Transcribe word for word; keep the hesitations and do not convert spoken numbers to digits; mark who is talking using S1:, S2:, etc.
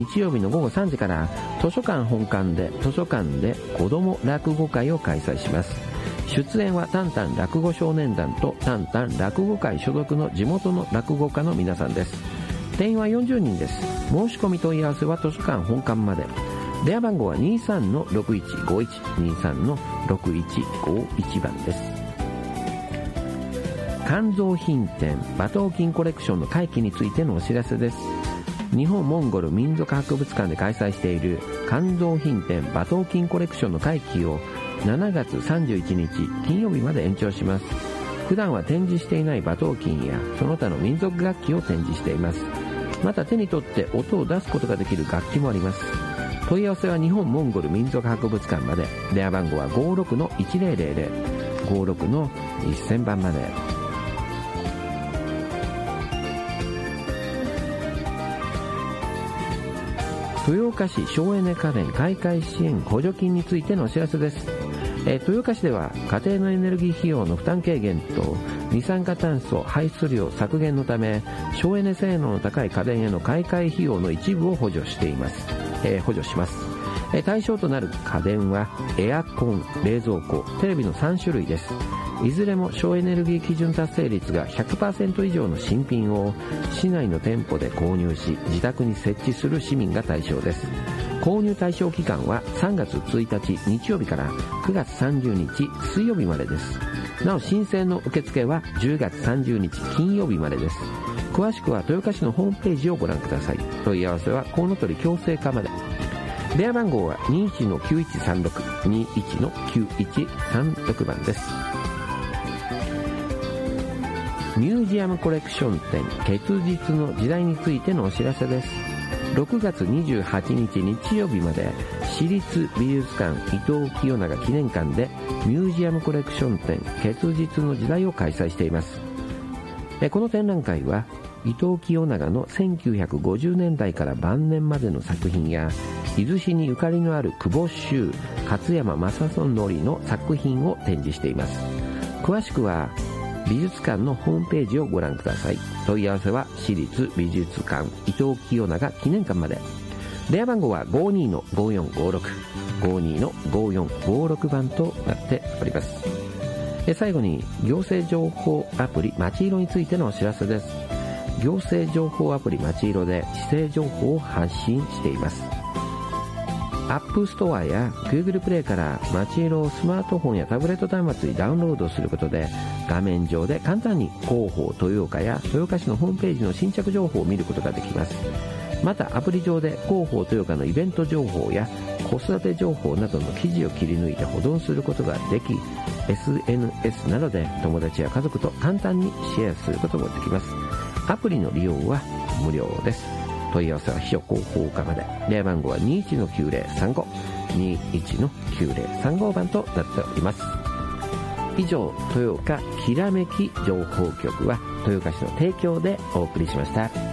S1: 日曜日のごごさんじから図書館本館で図書館で子ども落語会を開催します。出演はタンタン落語少年団とタンタン落語会所属の地元の落語家の皆さんです。定員はよんじゅうにんです。申し込み問い合わせは図書館本館まで。電話番号は にさんのろくいちごいち にさんのろくいちごいち 番です。肝臓品展馬頭琴コレクションの会期についてのお知らせです。日本モンゴル民族博物館で開催している肝臓品展馬頭琴コレクションの会期をしちがつさんじゅういちにち金曜日まで延長します。普段は展示していない馬頭琴やその他の民族楽器を展示しています。また手に取って音を出すことができる楽器もあります。問い合わせは日本モンゴル民族博物館まで。電話番号は ごじゅうろくのいちぜろぜろぜろ ごじゅうろくのせんばんまで。豊岡市省エネ家電買い替え支援補助金についてのお知らせです。えー、豊岡市では家庭のエネルギー費用の負担軽減と二酸化炭素排出量削減のため省エネ性能の高い家電への買い替え費用の一部を補助しています。えー、補助します。えー、対象となる家電はエアコン、冷蔵庫、テレビのさんしゅるいです。いずれも省エネルギー基準達成率が ひゃくパーセント 以上の新品を市内の店舗で購入し自宅に設置する市民が対象です。購入対象期間はさんがつついたち日曜日からくがつさんじゅうにち水曜日までです。なお申請の受付はじゅうがつさんじゅうにち金曜日までです。詳しくは豊岡市のホームページをご覧ください。問い合わせはコウノトリ共生課まで。電話番号は にいちのきゅういちさんろく にいちのきゅういちさんろく 番です。ミュージアムコレクション展結実の時代についてのお知らせです。ろくがつにじゅうはちにち日曜日まで市立美術館伊藤清永記念館でミュージアムコレクション展結実の時代を開催しています。この展覧会は伊藤清永のせんきゅうひゃくごじゅうねんだいから晩年までの作品や伊豆市にゆかりのある久保修勝山正則の作品を展示しています。詳しくは美術館のホームページをご覧ください。問い合わせは市立美術館伊藤清永記念館まで。電話番号は ごじゅうにのごよんごろく ごじゅうにのごよんごろく 番となっております。最後に行政情報アプリまちいろについてのお知らせです。行政情報アプリまちいろで市政情報を発信しています。アップストアや Google プレイからまちいろをスマートフォンやタブレット端末にダウンロードすることで画面上で簡単に広報豊岡や豊岡市のホームページの新着情報を見ることができます。またアプリ上で広報豊岡のイベント情報や子育て情報などの記事を切り抜いて保存することができ エスエヌエス などで友達や家族と簡単にシェアすることもできます。アプリの利用は無料です。問い合わせは秘書広報課まで。電話番号は にいちのきゅうぜろさんご にいちのきゅうぜろさんご 番となっております。以上、豊岡きらめき情報局は豊岡市の提供でお送りしました。